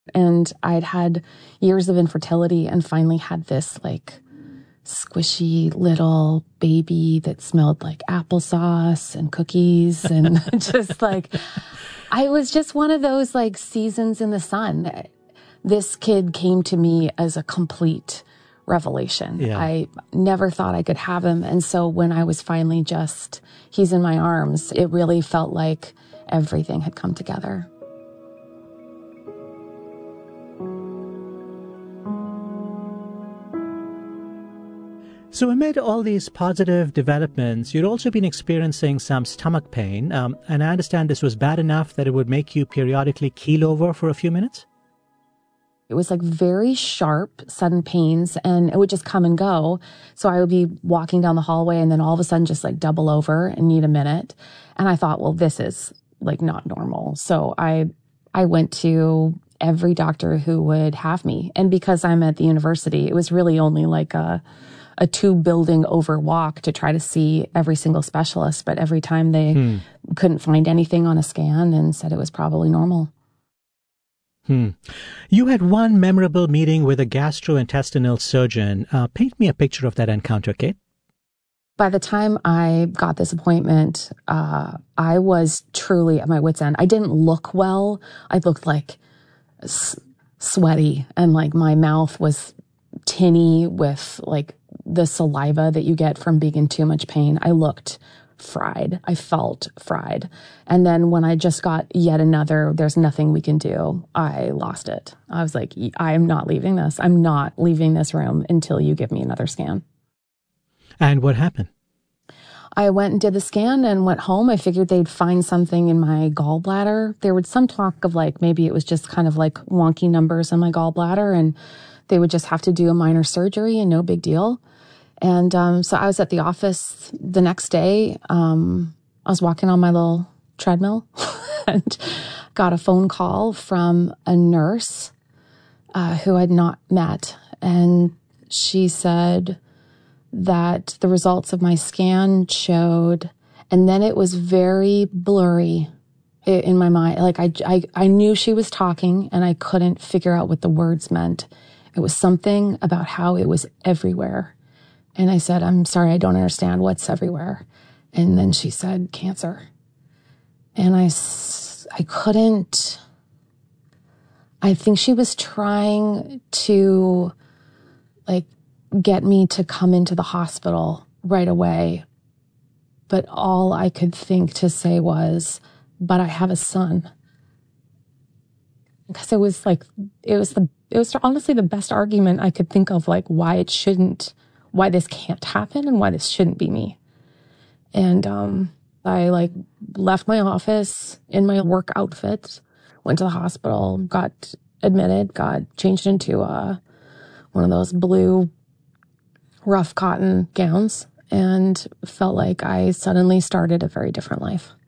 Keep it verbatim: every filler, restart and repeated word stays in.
And I'd had years of infertility and finally had this like squishy little baby that smelled like applesauce and cookies and just like, I was just one of those like seasons in the sun. This kid came to me as a complete revelation. Yeah. I never thought I could have him. And so when I was finally just, he's in my arms, it really felt like everything had come together. So amid all these positive developments, you'd also been experiencing some stomach pain, um, and I understand this was bad enough that it would make you periodically keel over for a few minutes? It was like very sharp, sudden pains, and it would just come and go. So I would be walking down the hallway and then all of a sudden just like double over and need a minute. And I thought, well, this is like not normal. So I, I went to every doctor who would have me. And because I'm at the university, it was really only like a, a two building over walk to try to see every single specialist. But every time they hmm. couldn't find anything on a scan and said it was probably normal. Hmm. You had one memorable meeting with a gastrointestinal surgeon. Uh, paint me a picture of that encounter, Kate. By the time I got this appointment, uh, I was truly at my wit's end. I didn't look well. I looked like s- sweaty and like my mouth was tinny with like the saliva that you get from being in too much pain. I looked fried. I felt fried. And then when I just got yet another, there's nothing we can do, I lost it. I was like, I'm not leaving this. I'm not leaving this room until you give me another scan. And what happened? I went and did the scan and went home. I figured they'd find something in my gallbladder. There was some talk of like, maybe it was just kind of like wonky numbers in my gallbladder and they would just have to do a minor surgery and no big deal. And um, so I was at the office the next day. Um, I was walking on my little treadmill and got a phone call from a nurse uh, who I'd not met. And she said that the results of my scan showed, and then it was very blurry in my mind. Like I, I, I knew she was talking and I couldn't figure out what the words meant. It was something about how it was everywhere. And I said, I'm sorry, I don't understand what's everywhere. And then she said, cancer. And I, I couldn't, I think she was trying to like get me to come into the hospital right away. But all I could think to say was, but I have a son. Because it was like, it was the, it was honestly the best argument I could think of, like why it shouldn't, why this can't happen and why this shouldn't be me. And um, I like left my office in my work outfit, went to the hospital, got admitted, got changed into uh, one of those blue rough cotton gowns and felt like I suddenly started a very different life.